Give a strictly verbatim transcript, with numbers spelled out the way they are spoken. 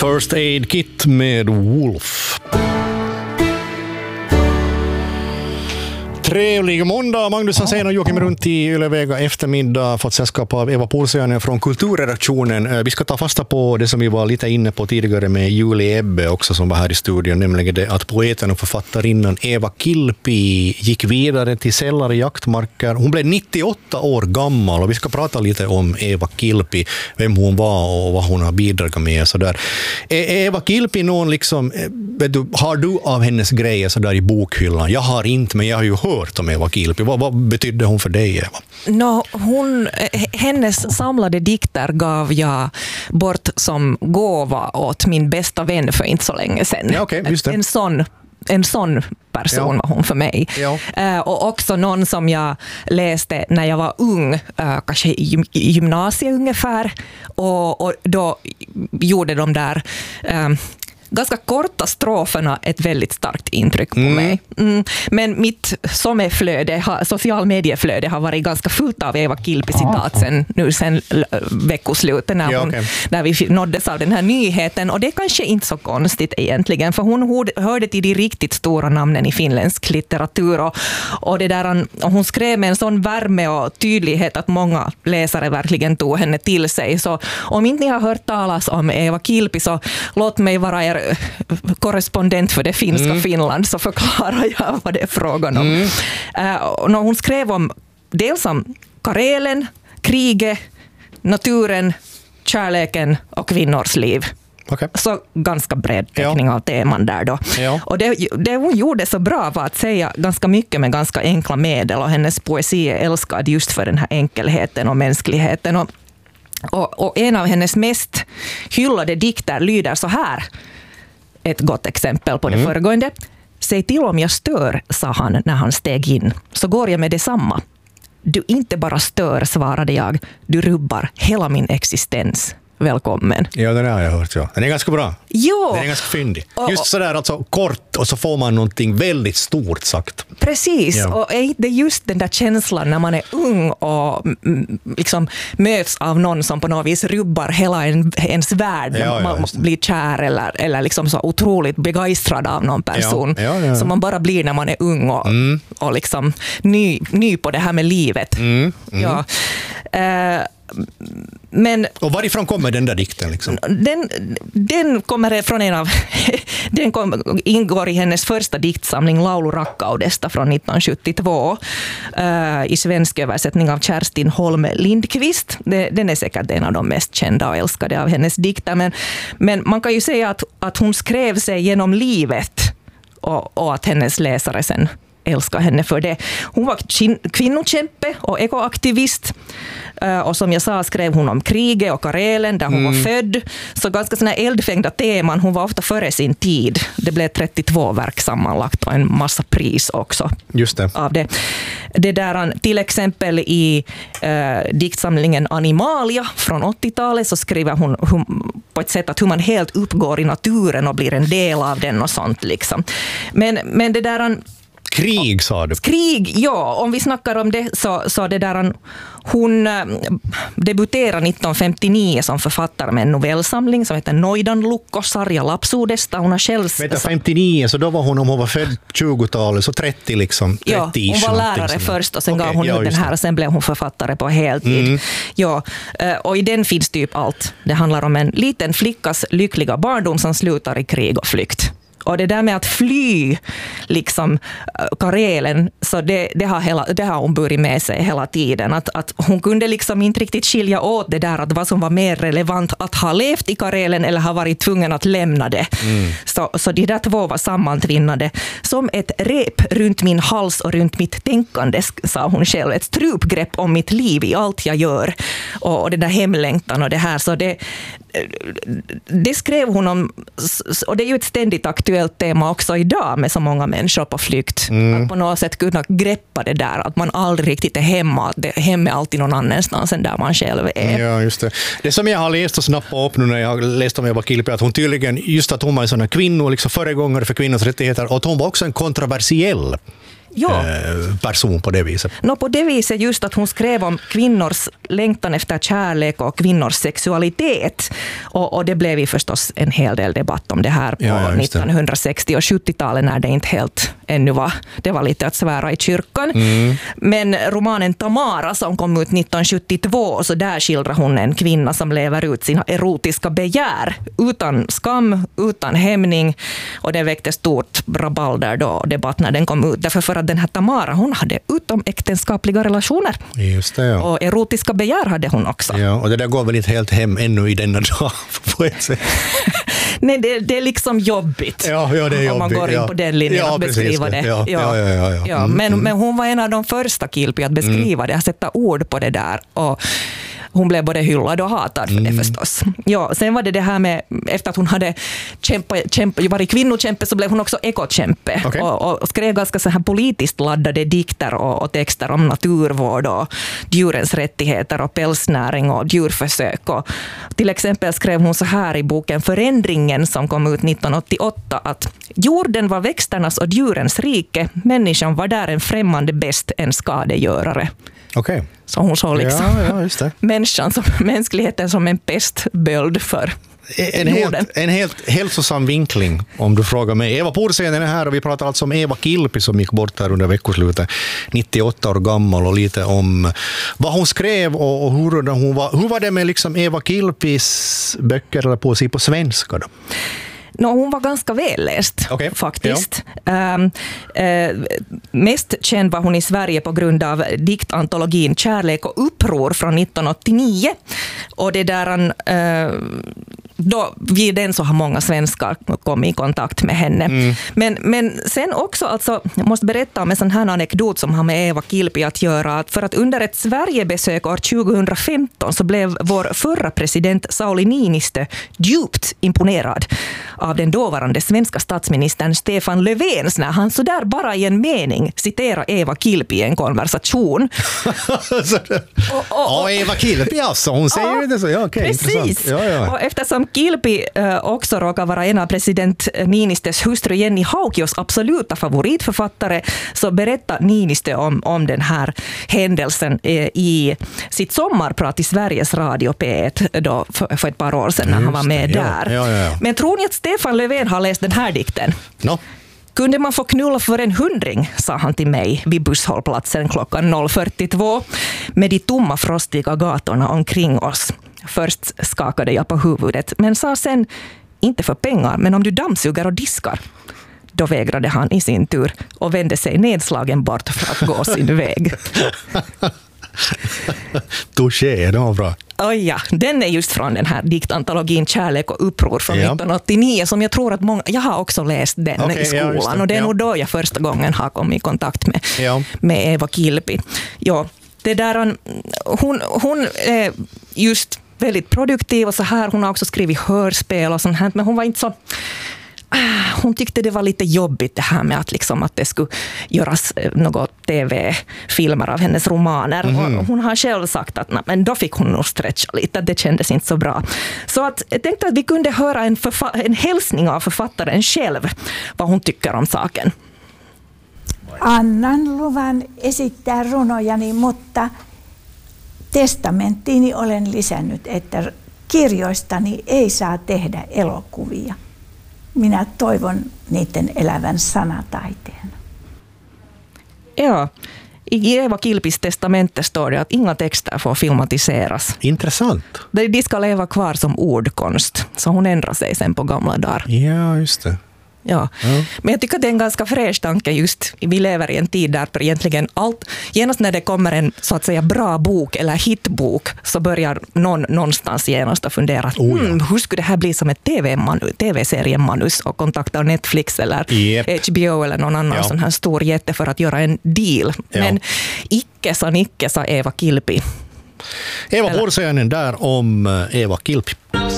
First Aid Kit med Wolf. Trevlig måndag. Magnus Hansén och Joakim runt i Ylevega eftermiddag fått sällskap av Eva Pulsiainen från kulturredaktionen. Vi ska ta fasta på det som vi var lite inne på tidigare med Julie Ebbe också som var här i studion, nämligen det att poeten och författarinnan Eva Kilpi gick vidare till sällare jaktmarker. Hon blev nittioåtta år gammal och vi ska prata lite om Eva Kilpi, vem hon var och vad hon har bidragit med. Sådär. Är Eva Kilpi någon liksom, vet du, har du av hennes grejer så där i bokhyllan? Jag har inte, men jag har ju hört om Eva Kilpi. Vad, vad betydde hon för dig, Eva? No, hon, hennes samlade dikter gav jag bort som gåva åt min bästa vän för inte så länge sedan. Ja, okay, just det. En sån En sån person ja. var hon för mig. Ja. Uh, och också någon som jag läste när jag var ung, uh, kanske i gymnasiet ungefär. Och, och då gjorde de där um, ganska korta stroferna ett väldigt starkt intryck på mm. mig. Mm. Men mitt sommarflöde, social medieflöde har varit ganska fullt av Eva Kilpi-citat sen, nu sen veckoslutet när, ja, hon, okay. när vi nåddes av den här nyheten. Och det är kanske inte så konstigt egentligen, för hon hörde till de riktigt stora namnen i finländsk litteratur. Och, och, det där, och hon skrev med en sån värme och tydlighet att många läsare verkligen tog henne till sig. Så om inte ni har hört talas om Eva Kilpi, så låt mig vara er korrespondent för det finska mm. Finland, så förklarar jag vad det är frågan om. Mm. Uh, hon skrev om dels om Karelen, kriget, naturen, kärleken och kvinnors liv. Okay. Så ganska bred teckning ja. av teman där då. Ja. Och det, det hon gjorde så bra var att säga ganska mycket med ganska enkla medel, och hennes poesi är älskad just för den här enkelheten och mänskligheten. Och, och, och en av hennes mest hyllade dikter lyder så här. Ett gott exempel på det mm. föregående. Säg till om jag stör, sa han när han steg in. Så går jag med detsamma. Du inte bara stör, svarade jag. Du rubbar hela min existens. Välkommen. Ja, den har jag hört. Ja. Den är ganska bra. Jo. Den är ganska fyndig. Just sådär alltså kort och så får man någonting väldigt stort sagt. Precis. Ja. Och det är just den där känslan när man är ung och liksom möts av någon som på något vis rubbar hela en, ens värld. Ja, ja, man blir kär eller, eller liksom så otroligt begeistrad av någon person. Ja, ja, ja. Som man bara blir när man är ung och, mm. och liksom ny, ny på det här med livet. Mm. Mm. Ja. Uh, Men, och varifrån kommer den där dikten? Liksom? Den, den kommer från en av den kom, ingår i hennes första diktsamling Laulu rakkaudesta från nittonhundrasjuttiotvå uh, i svensk översättning av Kerstin Holm Lindqvist. Det, den är säkert en av de mest kända och älskade av hennes dikter. Men, men man kan ju säga att, att hon skrev sig genom livet och, och att hennes läsare sen älskar henne för det. Hon var kvinnokämpe och ekoaktivist. Och som jag sa skrev hon om kriget och Karelen där hon mm. var född. Så ganska såna eldfängda teman. Hon var ofta före sin tid. Det blev trettiotvå verk sammanlagt och en massa pris också. Just det. Av det. Det där, till exempel i uh, diktsamlingen Animalia från åttiotalet så skriver hon hum, på ett sätt att hur man helt uppgår i naturen och blir en del av den och sånt liksom. Men, men det där... Krig, sa du. Krig, ja. Om vi snackar om det så, så det där, hon debuterade nittonhundrafemtionio som författare med en novellsamling som heter Noidan Lukko, sarja lapsuudesta. Hon har själv... Vänta, femtionio, så då var hon, om hon var född tjugotalet, så trettio liksom. trettio ja, hon var lärare först och sen okay, gav hon ja, ut den här och sen blev hon författare på heltid. Mm. Ja, och i den finns typ allt. Det handlar om en liten flickas lyckliga barndom som slutar i krig och flykt. Och det där med att fly liksom Karelen, så det, det, har hela, det har hon burit med sig hela tiden. Att, att hon kunde liksom inte riktigt skilja åt det där, att vad som var mer relevant att ha levt i Karelen eller ha varit tvungen att lämna det. Mm. Så, så de där två var sammantvinnade. Som ett rep runt min hals och runt mitt tänkande, sa hon själv. Ett strupgrepp om mitt liv i allt jag gör. Och, och det där hemlängtan och det här. Så det, det skrev hon om, och det är ju ett ständigt aktuellt tema också idag med så många människor på flykt. Mm. Att på något sätt kunna greppa det där, att man aldrig riktigt är hemma, att det, hem är alltid någon annanstans än där man själv är. Ja, just det. Det som jag har läst och snappat upp nu när jag har läst om Eva Kilpi, att hon tydligen, just att hon var en sån här kvinno, liksom föregångare för kvinnors rättigheter, och att hon var också en kontroversiell ja. person på det viset. No, på det viset just att hon skrev om kvinnors längtan efter kärlek och kvinnors sexualitet. Och, och det blev ju förstås en hel del debatt om det här på ja, ja, nittonhundrasextio- och sjuttiotalet när det inte helt ännu var, det var lite att svära i kyrkan. Mm. Men romanen Tamara som kom ut nittonhundrasjuttiotvå, så där skildrar hon en kvinna som lever ut sina erotiska begär utan skam, utan hämning, och det väckte stort rabalder då, debatt när den kom ut. Därför för att den här Tamara, hon hade utomäktenskapliga relationer. Just det, ja. Och erotiska begär hade hon också. Ja, och det där går väl inte helt hem ännu i denna dag på ett sätt. Nej, det, det är liksom jobbigt. Ja, ja, det är jobbigt. Om man går in ja. på den linjen ja, att beskriva det. det. Ja, ja, ja, ja, ja. ja Mm, men, mm. men hon var en av de första Kilpi att beskriva mm. det, att sätta ord på det där. Och hon blev både hyllad och hatad för mm. det förstås. Ja, sen var det det här med, efter att hon hade kämpa, kämpa, varit kvinnokämpe, så blev hon också ekokämpe. Okay. Och, och skrev ganska så här politiskt laddade dikter och, och texter om naturvård och djurens rättigheter och pälsnäring och djurförsök. Och till exempel skrev hon så här i boken Förändringen som kom ut nittonhundraåttioåtta att jorden var växternas och djurens rike, människan var där en främmande bäst, en skadegörare. Okej. Okay. Så hon såg liksom ja, ja, just det. människan som, mänskligheten som en pestböld för en helt, en helt hälsosam vinkling om du frågar mig. Eva Pursinen är här och vi pratar alltså om Eva Kilpi som gick bort här under veckoslutet, nittioåtta år gammal, och lite om vad hon skrev och, och hur, hon var, hur var det med liksom Eva Kilpis böcker eller poesi på svenska då? No, hon var ganska välläst okay. faktiskt. Ja. Um, uh, mest känd var hon i Sverige på grund av diktantologin Kärlek och uppror från nittonhundraåttionio. Och det där uh, då, vid den så har många svenskar kommit i kontakt med henne. Mm. Men, men sen också, alltså, jag måste berätta om en sån här anekdot som har med Eva Kilpi att göra. För att under ett Sverigebesök år tjugohundrafemton så blev vår förra president Sauli Niinistö djupt imponerad av den dåvarande svenska statsministern Stefan Löfvens när han så där bara i en mening citerar Eva Kilpi i en konversation. och, och, och, ja, Eva Kilpi alltså, hon säger ja, det så. Ja, okay, precis. Ja, ja. Och eftersom Kilpi uh, också råkar vara en av president Niinistös hustru Jenny Haukios absoluta favoritförfattare, så berättar Niinistö om, om den här händelsen uh, i sitt sommarprat i Sveriges Radio P ett då, för, för ett par år sedan när Just han var med det, ja, där. Ja, ja, ja. Men tror ni att Stefan Löfven har läst den här dikten? No. Kunde man få knulla för en hundring, sa han till mig vid busshållplatsen klockan noll fyrtiotvå med de tomma frostiga gatorna omkring oss. Först skakade jag på huvudet, men sa sen, inte för pengar, men om du dammsuger och diskar. Då vägrade han i sin tur och vände sig nedslagen bort för att gå sin väg. Touché, det var bra. Oj ja, den är just från den här diktantologin Kärlek och uppror från ja. nittonhundraåttionio, som jag tror att många, jag har också läst den okay, i skolan, ja, och det är ja. nog då jag första gången har kommit i kontakt med, ja. med Eva Kilpi. Ja, det där, hon, hon är just väldigt produktiv och så här, hon har också skrivit hörspel och sånt här, men hon var inte så... Hon tyckte det var lite jobbigt det här med att, liksom, att det skulle göras något tv-filmer av hennes romaner. Mm. Och hon har själv sagt att na, men då fick hon nog stretcha lite, att det kändes inte så bra. Så att, jag tänkte att vi kunde höra en, förfa- en hälsning av författaren själv, vad hon tycker om saken. Annan luvan esittää runojani, mutta testamenttiini olen lisännyt, että kirjoistani ei saa tehdä elokuvia. Minä toivon niiden elävän sanataiteen. Ja, i Eva Kilpis testamente står det att inga texter får filmatiseras. Intressant. De ska leva kvar som ordkonst, så hon ändrar sig sen på gamla dagar. Ja, just det. Ja. ja, men jag tycker att det är en ganska fräsch tanke just. Vi lever i en tid där egentligen allt, genast när det kommer en så att säga bra bok eller hitbok, så börjar någon någonstans genast att fundera, oh, ja. hmm, hur skulle det här bli som ett T V-seriemanus och kontakta Netflix eller yep. H B O eller någon annan ja. sån här stor jätte för att göra en deal. Ja. Men icke sa nicke, sa Eva Kilpi. Eva Pursinen där om Eva Kilpi.